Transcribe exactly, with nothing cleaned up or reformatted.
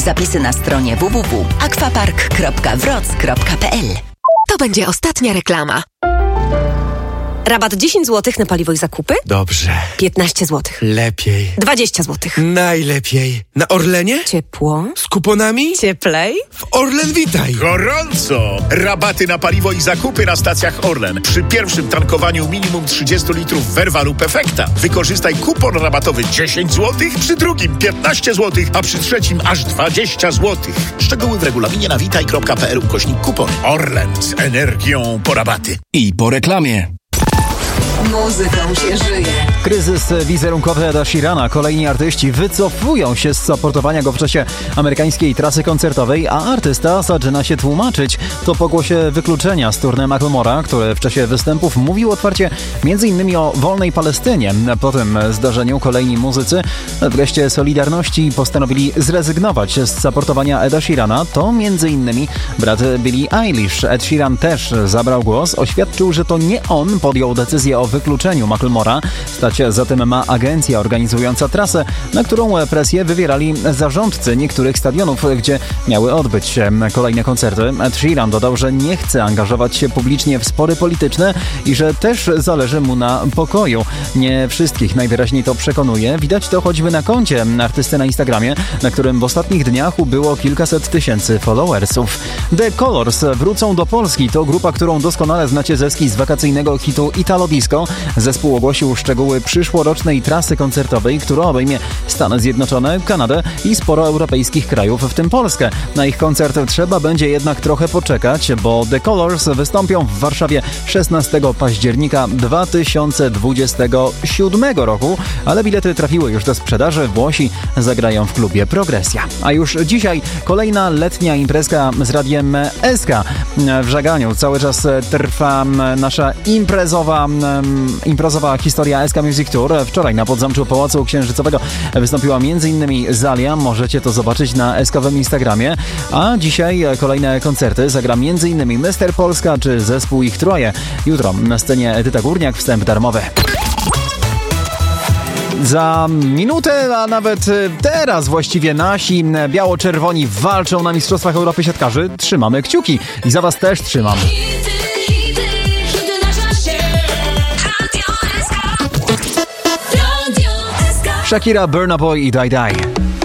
Zapisy na stronie w w w kropka aquapark kropka wroc kropka p l. To będzie ostatnia reklama. Rabat dziesięć złotych na paliwo i zakupy? Dobrze. piętnaście złotych. Lepiej. dwadzieścia złotych. Najlepiej. Na Orlenie? Ciepło. Z kuponami? Cieplej. W Orlen Witaj. Gorąco! Rabaty na paliwo i zakupy na stacjach Orlen. Przy pierwszym tankowaniu minimum trzydzieści litrów Verva lub Efekta. Wykorzystaj kupon rabatowy dziesięć złotych, przy drugim piętnaście złotych, a przy trzecim aż dwadzieścia złotych. Szczegóły w regulaminie na witaj kropka p l ukośnik kupon. Orlen z energią po rabaty. I po reklamie. Muzyką się żyje. Kryzys wizerunkowy Eda Sheerana. Kolejni artyści wycofują się z supportowania go w czasie amerykańskiej trasy koncertowej, a artysta zaczyna się tłumaczyć. To pokłosie wykluczenia z tournée Macklemora, który w czasie występów mówił otwarcie m.in. o wolnej Palestynie. Po tym zdarzeniu kolejni muzycy w geście solidarności postanowili zrezygnować z supportowania Eda Sheerana. To m.in. brat Billie Eilish. Ed Sheeran też zabrał głos. Oświadczył, że to nie on podjął decyzję o wykluczeniu Macklemora. Stać za tym ma agencja organizująca trasę, na którą presję wywierali zarządcy niektórych stadionów, gdzie miały odbyć się kolejne koncerty. Ed Sheeran dodał, że nie chce angażować się publicznie w spory polityczne i że też zależy mu na pokoju. Nie wszystkich najwyraźniej to przekonuje. Widać to choćby na koncie artysty na Instagramie, na którym w ostatnich dniach ubyło kilkaset tysięcy followersów. The Colors wrócą do Polski. To grupa, którą doskonale znacie ze z wakacyjnego hitu Italo Disco. Zespół ogłosił szczegóły przyszłorocznej trasy koncertowej, która obejmie Stany Zjednoczone, Kanadę i sporo europejskich krajów, w tym Polskę. Na ich koncert trzeba będzie jednak trochę poczekać, bo The Colors wystąpią w Warszawie szesnastego października dwa tysiące dwudziestego siódmego roku, ale bilety trafiły już do sprzedaży. Włosi zagrają w klubie Progresja. A już dzisiaj kolejna letnia imprezka z radiem S K. W Żaganiu cały czas trwa nasza imprezowa imprezowa historia S K Music Tour. Wczoraj na Podzamczu Pałacu Księżycowego wystąpiła m.in. Zalia. Możecie to zobaczyć na eskowym Instagramie. A dzisiaj kolejne koncerty zagra m.in. mister Polska czy zespół Ich Troje. Jutro na scenie Edyta Górniak, wstęp darmowy. Za minutę, a nawet teraz właściwie nasi biało-czerwoni walczą na Mistrzostwach Europy Siatkarzy. Trzymamy kciuki i za was też trzymam. Shakira, Burna Boy i Die Die.